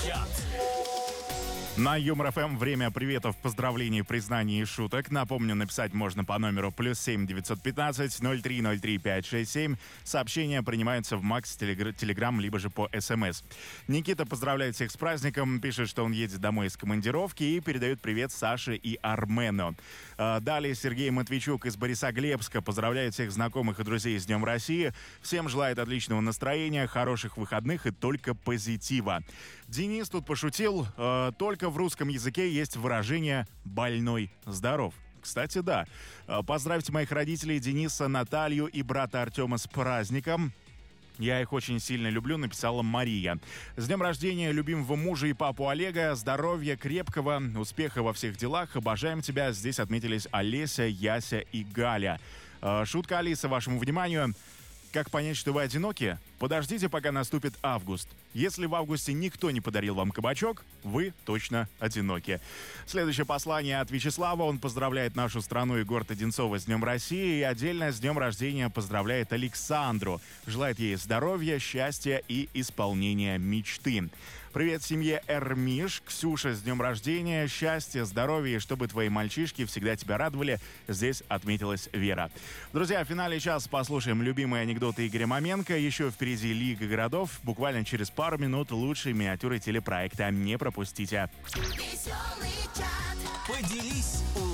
чат. На Юмор ФМ время приветов, поздравлений, признаний и шуток. Напомню, написать можно по номеру +7 915 0303 567. Сообщения принимаются в Макс Телеграм, либо же по СМС. Никита поздравляет всех с праздником, пишет, что он едет домой из командировки и передает привет Саше и Армену. Далее Сергей Матвейчук из Борисоглебска поздравляет всех знакомых и друзей с Днем России. Всем желает отличного настроения, хороших выходных и только позитива. Денис тут пошутил, только в русском языке есть выражение «больной здоров». Кстати, да. Поздравьте моих родителей Дениса, Наталью и брата Артема с праздником. Я их очень сильно люблю, написала Мария. С днем рождения любимого мужа и папу Олега. Здоровья крепкого, успеха во всех делах. Обожаем тебя. Здесь отметились Олеся, Яся и Галя. Шутка Алисы вашему вниманию. Как понять, что вы одиноки? Подождите, пока наступит август. Если в августе никто не подарил вам кабачок, вы точно одиноки. Следующее послание от Вячеслава. Он поздравляет нашу страну и город Одинцово с Днем России. И отдельно с днем рождения поздравляет Александру. Желает ей здоровья, счастья и исполнения мечты. Привет семье Эрмиш. Ксюша, с днем рождения. Счастья, здоровья и чтобы твои мальчишки всегда тебя радовали. Здесь отметилась Вера. Друзья, в финале часа послушаем любимые анекдоты Игоря Маменко. Еще впереди Лига городов. Буквально через пару минут лучшие миниатюры телепроекта. Не пропустите. Поделись